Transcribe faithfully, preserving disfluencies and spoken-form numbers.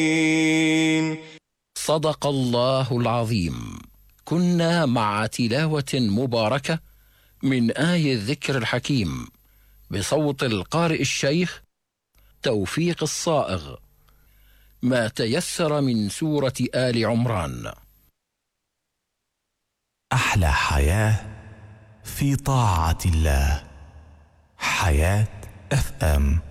صدق الله العظيم. كنا مع تلاوة مباركة من آية الذكر الحكيم بصوت القارئ الشيخ توفيق الصائغ، ما تيسر من سورة آل عمران. أحلى حياة في طاعة الله. حياة اف ام.